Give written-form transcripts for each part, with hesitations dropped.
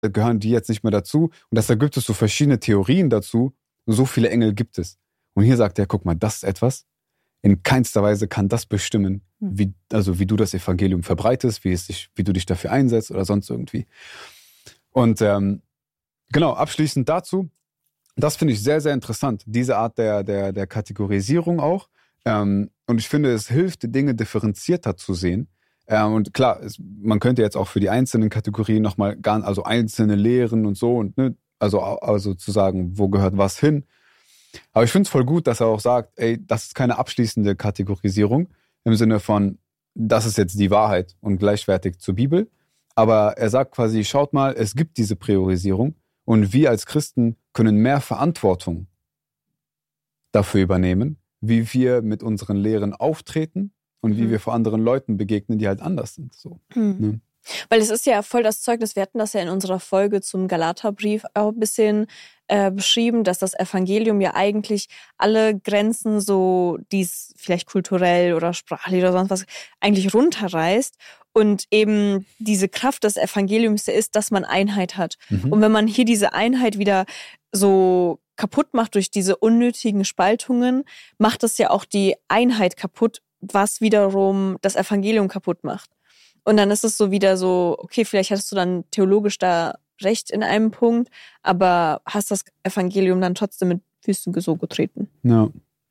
gehören die jetzt nicht mehr dazu? Und deshalb gibt es so verschiedene Theorien dazu. So viele Engel gibt es. Und hier sagt er, guck mal, das ist etwas, in keinster Weise kann das bestimmen, wie du das Evangelium verbreitest, wie du dich dafür einsetzt oder sonst irgendwie. Und genau, abschließend dazu, das finde ich sehr, sehr interessant, diese Art der Kategorisierung auch. Und ich finde, es hilft, Dinge differenzierter zu sehen. Und klar, man könnte jetzt auch für die einzelnen Kategorien nochmal also einzelne Lehren und so, und ne, also zu sagen, wo gehört was hin. Aber ich finde es voll gut, dass er auch sagt, ey, das ist keine abschließende Kategorisierung im Sinne von, das ist jetzt die Wahrheit und gleichwertig zur Bibel. Aber er sagt quasi, schaut mal, es gibt diese Priorisierung und wir als Christen können mehr Verantwortung dafür übernehmen, wie wir mit unseren Lehren auftreten und wie wir vor anderen Leuten begegnen, die halt anders sind. So, ne? Weil es ist ja voll das Zeugnis, wir hatten das ja in unserer Folge zum Galaterbrief auch ein bisschen beschrieben, dass das Evangelium ja eigentlich alle Grenzen so, die es vielleicht kulturell oder sprachlich oder sonst was, eigentlich runterreißt. Und eben diese Kraft des Evangeliums ist, dass man Einheit hat. Und wenn man hier diese Einheit wieder so kaputt macht durch diese unnötigen Spaltungen, macht das ja auch die Einheit kaputt, was wiederum das Evangelium kaputt macht. Und dann ist es so wieder so, okay, vielleicht hattest du dann theologisch da recht in einem Punkt, aber hast das Evangelium dann trotzdem mit Füßen so getreten. Ja.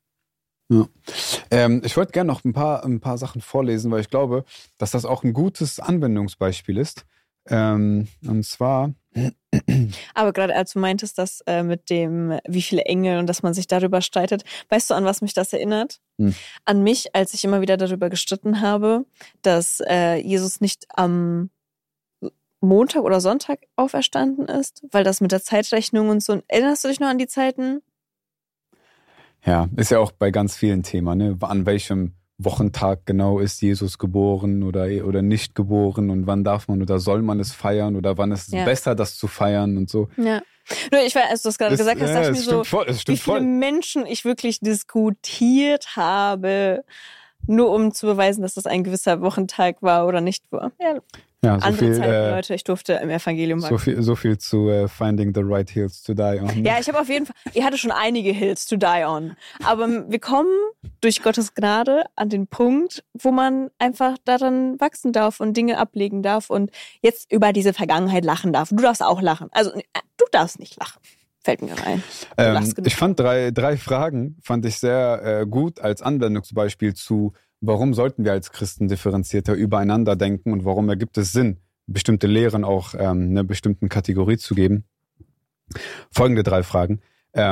Ich wollte gerne noch ein paar Sachen vorlesen, weil ich glaube, dass das auch ein gutes Anwendungsbeispiel ist. Und zwar... Aber gerade als du meintest, dass mit dem, wie viele Engel und dass man sich darüber streitet, weißt du, an was mich das erinnert? An mich, als ich immer wieder darüber gestritten habe, dass Jesus nicht am Montag oder Sonntag auferstanden ist, weil das mit der Zeitrechnung und so. Erinnerst du dich noch an die Zeiten? Ja, ist ja auch bei ganz vielen Themen, ne? An welchem Wochentag genau ist Jesus geboren oder nicht geboren und wann darf man oder soll man es feiern oder wann ist es besser, das zu feiern und so. Ja. Nur ich weiß, als du das gerade gesagt hast, dachte ich mir so, wie viele Menschen ich wirklich diskutiert habe, nur um zu beweisen, dass das ein gewisser Wochentag war oder nicht war. Ja, so andere viel, Zeiten, Leute, ich durfte im Evangelium so viel zu Finding the Right Hills to Die On. Ja, ich habe auf jeden Fall, ihr hattet schon einige Hills to die on. Aber wir kommen durch Gottes Gnade an den Punkt, wo man einfach daran wachsen darf und Dinge ablegen darf und jetzt über diese Vergangenheit lachen darf. Du darfst auch lachen. Also, du darfst nicht lachen. Fällt mir rein. Ich fand drei Fragen fand ich sehr gut als Anwendungsbeispiel zu, warum sollten wir als Christen differenzierter übereinander denken und warum ergibt es Sinn, bestimmte Lehren auch einer bestimmten Kategorie zu geben. Folgende 3 Fragen.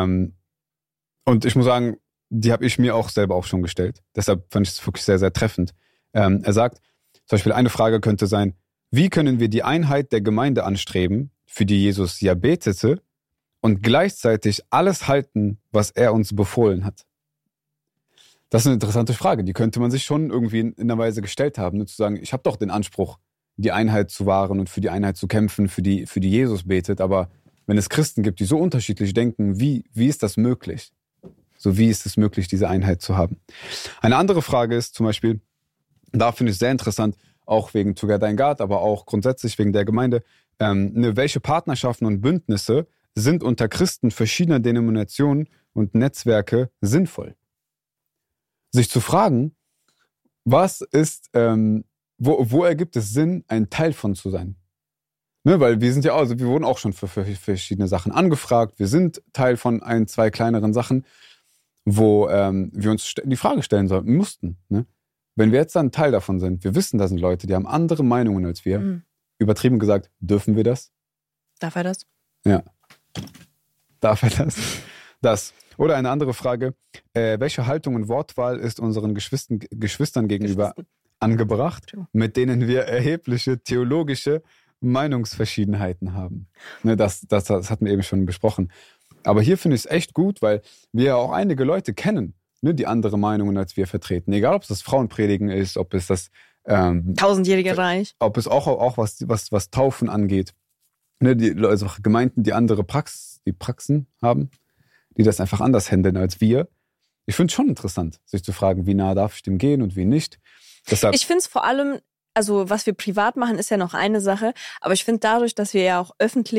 Und ich muss sagen, die habe ich mir auch selber auch schon gestellt. Deshalb fand ich es wirklich sehr, sehr treffend. Er sagt, zum Beispiel eine Frage könnte sein, wie können wir die Einheit der Gemeinde anstreben, für die Jesus ja betete, und gleichzeitig alles halten, was er uns befohlen hat? Das ist eine interessante Frage. Die könnte man sich schon irgendwie in einer Weise gestellt haben, ne? Zu sagen, ich habe doch den Anspruch, die Einheit zu wahren und für die Einheit zu kämpfen, für die Jesus betet. Aber wenn es Christen gibt, die so unterschiedlich denken, wie ist das möglich? So, wie ist es möglich, diese Einheit zu haben? Eine andere Frage ist zum Beispiel, da finde ich es sehr interessant, auch wegen Together in God, aber auch grundsätzlich wegen der Gemeinde, welche Partnerschaften und Bündnisse sind unter Christen verschiedener Denominationen und Netzwerke sinnvoll? Sich zu fragen, was ist, wo ergibt es Sinn, ein Teil von zu sein? Ne, weil wir sind ja auch, also wir wurden auch schon für verschiedene Sachen angefragt. Wir sind Teil von 1, 2 kleineren Sachen, wo wir uns die Frage stellen sollten, mussten. Ne? Wenn wir jetzt dann Teil davon sind, wir wissen, da sind Leute, die haben andere Meinungen als wir. Übertrieben gesagt, dürfen wir das? Darf er das? Ja. Darf er das? Das. Oder eine andere Frage, welche Haltung und Wortwahl ist unseren Geschwistern gegenüber angebracht, mit denen wir erhebliche theologische Meinungsverschiedenheiten haben? Ne, das hatten wir eben schon besprochen. Aber hier finde ich es echt gut, weil wir ja auch einige Leute kennen, ne, die andere Meinungen als wir vertreten. Egal, ob es das Frauenpredigen ist, ob es das 1000-jährige Reich. Ob es auch was Taufen angeht. Ne, also Gemeinden, die andere Praxen haben, die das einfach anders handeln als wir. Ich finde es schon interessant, sich zu fragen, wie nah darf ich dem gehen und wie nicht. Deshalb, ich finde es vor allem also was wir privat machen, ist ja noch eine Sache. Aber ich finde dadurch, dass wir ja auch öffentlich